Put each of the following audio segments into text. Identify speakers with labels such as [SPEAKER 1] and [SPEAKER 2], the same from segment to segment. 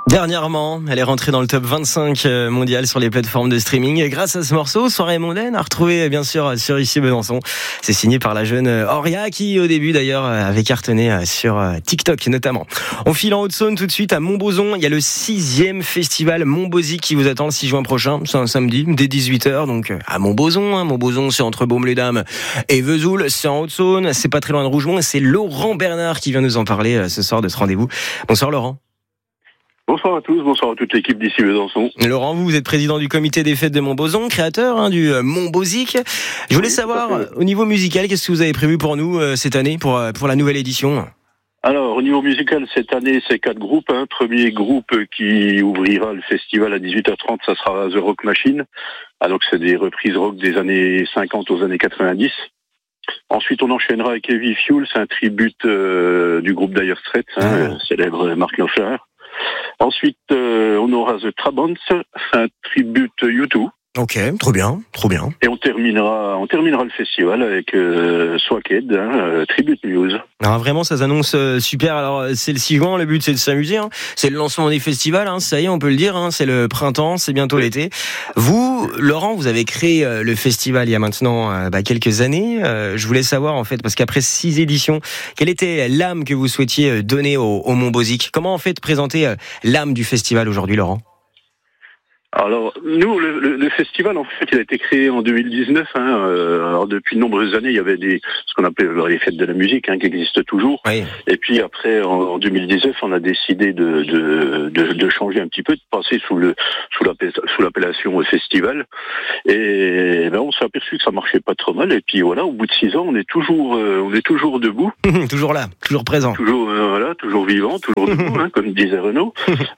[SPEAKER 1] Dernièrement, elle est rentrée dans le top 25 mondial sur les plateformes de streaming. Et grâce à ce morceau, Soirée mondaine a retrouvé bien sûr sur Ici Besançon. C'est signé par la jeune Auria qui au début d'ailleurs avait cartonné sur TikTok notamment. On file en Haute-Saône tout de suite à Montbozon. Il y a le 6e festival Montbosic qui vous attend le 6 juin prochain. C'est un samedi dès 18h donc à Montbozon. Montbozon c'est entre Baume-les-Dames et Vesoul. C'est en Haute-Saône. C'est pas très loin de Rougemont. Et c'est Laurent Bernard qui vient nous en parler ce soir de ce rendez-vous. Bonsoir Laurent.
[SPEAKER 2] Bonsoir à tous, bonsoir à toute l'équipe d'Ici Besançon.
[SPEAKER 1] Laurent, vous êtes président du comité des fêtes de Montbozon, créateur du Montbosic. Je voulais savoir, au niveau musical, qu'est-ce que vous avez prévu pour nous cette année, pour la nouvelle édition ?
[SPEAKER 2] Alors, au niveau musical, cette année, c'est 4 groupes. Premier groupe qui ouvrira le festival à 18h30, ça sera The Rock Machine. Donc c'est des reprises rock des années 50 aux années 90. Ensuite, on enchaînera avec Heavy Fuel, c'est un tribute du groupe Dire Straits, célèbre Mark Knopfler. Ensuite, on aura The Trabants, un tribute U2.
[SPEAKER 1] Ok, trop bien.
[SPEAKER 2] Et on terminera le festival avec Swaked, Tribute News.
[SPEAKER 1] Alors vraiment, ça s'annonce super. Alors c'est le 6 juin, le but c'est de s'amuser. C'est le lancement des festivals, ça y est, on peut le dire. C'est le printemps, c'est bientôt l'été. Vous, Laurent, vous avez créé le festival il y a maintenant quelques années. Je voulais savoir en fait, parce qu'après 6 éditions, quelle était l'âme que vous souhaitiez donner au Montbosic ? Comment en fait présenter l'âme du festival aujourd'hui, Laurent ?
[SPEAKER 2] Alors, nous, le festival, en fait, il a été créé en 2019. Alors, depuis de nombreuses années, il y avait ce qu'on appelait les fêtes de la musique, qui existent toujours. Oui. Et puis après, en 2019, on a décidé de changer un petit peu, de passer sous l'appellation festival. Et on s'est aperçu que ça marchait pas trop mal. Et puis voilà, au bout de 6 ans, on est toujours debout.
[SPEAKER 1] Toujours là, toujours présent.
[SPEAKER 2] Toujours vivant, toujours debout, comme disait Renaud.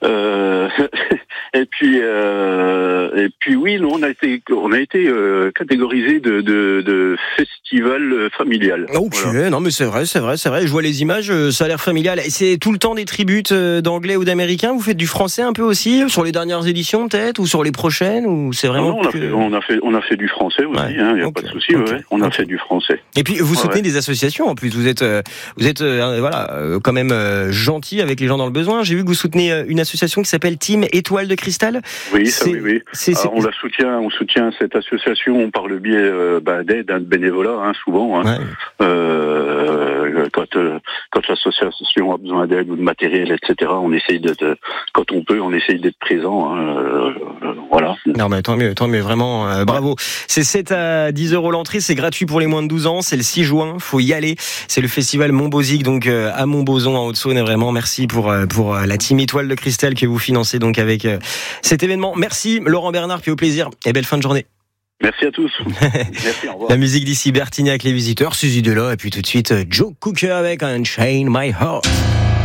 [SPEAKER 2] Et puis oui, nous on a été catégorisé de festival familial.
[SPEAKER 1] Ok, voilà. Non mais c'est vrai. Je vois les images, ça a l'air familial. Et c'est tout le temps des tributes d'anglais ou d'américains. Vous faites du français un peu aussi sur les dernières éditions peut-être ou sur les prochaines ou c'est vraiment
[SPEAKER 2] on a fait du français aussi. Il y a pas de souci. On a fait du français.
[SPEAKER 1] Et puis vous soutenez des associations en plus. Vous êtes quand même gentil avec les gens dans le besoin. J'ai vu que vous soutenez une association qui s'appelle Team Étoile de Cristal.
[SPEAKER 2] Oui, oui. Alors, on soutient cette association par le biais d'aide, de bénévolat, souvent. Quand l'association a besoin d'aide ou de matériel, etc., on essaye quand on peut, on essaye d'être présent. Voilà.
[SPEAKER 1] Non, mais tant mieux, vraiment, bravo. C'est 7 à 10 € l'entrée, c'est gratuit pour les moins de 12 ans, c'est le 6 juin, faut y aller. C'est le festival Montbosic, donc à Montbozon, en Haute-Saône, et vraiment merci pour la team Étoile de Cristal que vous financez donc avec cet événement. Merci Laurent Bernard, puis au plaisir et belle fin de journée.
[SPEAKER 2] Merci à tous. Merci, au revoir.
[SPEAKER 1] La musique d'ici, Bertignac, les visiteurs, Suzy Delot, et puis tout de suite Joe Cocker avec Unchain My Heart.